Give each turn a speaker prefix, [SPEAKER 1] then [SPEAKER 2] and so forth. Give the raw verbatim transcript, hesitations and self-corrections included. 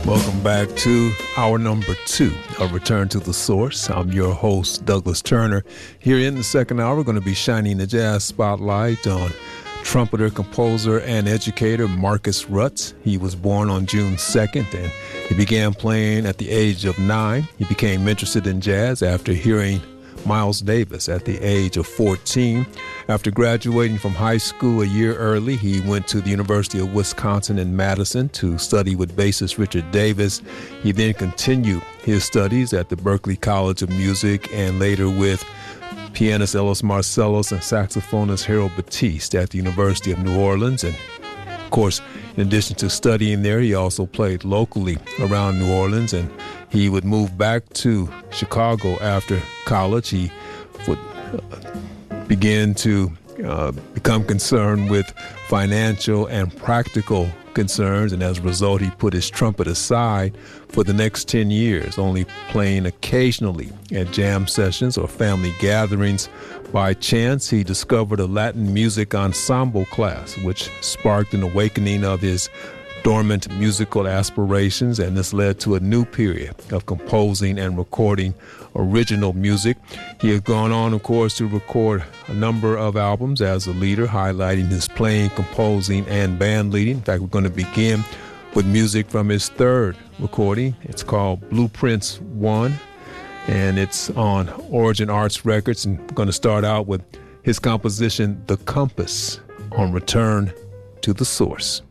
[SPEAKER 1] Welcome back to hour number two of Return to the Source. I'm your host, Douglas Turner. Here in the second hour, we're going to be shining the jazz spotlight on trumpeter, composer, and educator Marcus Rutz. He was born on June second, and he began playing at the age of nine. He became interested in jazz after hearing Miles Davis at the age of fourteen. After graduating from high school a year early, he went to the University of Wisconsin in Madison to study with bassist Richard Davis. He then continued his studies at the Berklee College of Music and later with pianist Ellis Marsalis and saxophonist Harold Batiste at the University of New Orleans. And of course, in addition to studying there, he also played locally around New Orleans, and he would move back to Chicago after college. He would uh, begin to uh, become concerned with financial and practical concerns, and as a result, he put his trumpet aside for the next ten years, only playing occasionally at jam sessions or family gatherings. By chance, he discovered a Latin music ensemble class, which sparked an awakening of his dormant musical aspirations, and this led to a new period of composing and recording original music. He has gone on, of course, to record a number of albums as a leader, highlighting his playing, composing, and band leading. In fact, we're going to begin with music from his third recording. It's called Blueprints One, and it's on Origin Arts Records. And we're going to start out with his composition, The Compass, on Return to the Source.